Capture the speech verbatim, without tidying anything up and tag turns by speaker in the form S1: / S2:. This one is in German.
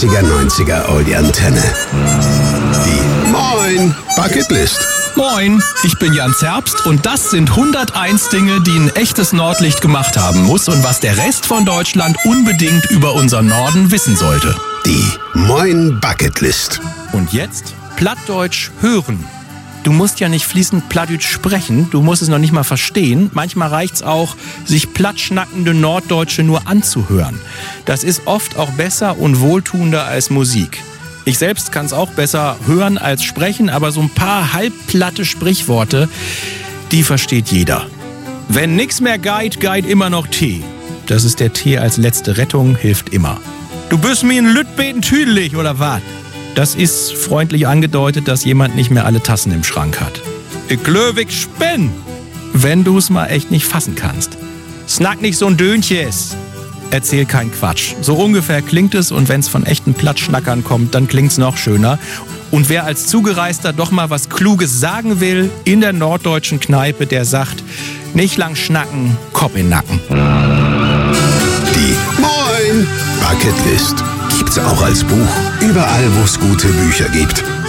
S1: achtziger, neunziger Oldie Antenne. Die Moin Bucketlist.
S2: Moin, ich bin Jan Zerbst und das sind hunderteins Dinge, die ein echtes Nordlicht gemacht haben muss und was der Rest von Deutschland unbedingt über unseren Norden wissen sollte.
S1: Die Moin Bucketlist.
S2: Und jetzt Plattdeutsch hören. Du musst ja nicht fließend Plattdeutsch sprechen, du musst es noch nicht mal verstehen. Manchmal reicht's auch, sich plattschnackende Norddeutsche nur anzuhören. Das ist oft auch besser und wohltuender als Musik. Ich selbst kann es auch besser hören als sprechen, aber so ein paar halbplatte Sprichworte, die versteht jeder. Wenn nix mehr geit, geit immer noch Tee. Das ist der Tee als letzte Rettung, hilft immer. Du bist mir ein Lütbeten tüdelig, oder was? Das ist freundlich angedeutet, dass jemand nicht mehr alle Tassen im Schrank hat. Ich glöwig spinn, wenn du es mal echt nicht fassen kannst. Snack nicht so ein Döntjes. Erzähl keinen Quatsch. So ungefähr klingt es und wenn es von echten Plattschnackern kommt, dann klingt's noch schöner. Und wer als Zugereister doch mal was Kluges sagen will, in der norddeutschen Kneipe, der sagt, nicht lang schnacken, Kopf in Nacken.
S1: Die Moin Bucketlist gibt's auch als Buch. Überall, wo es gute Bücher gibt.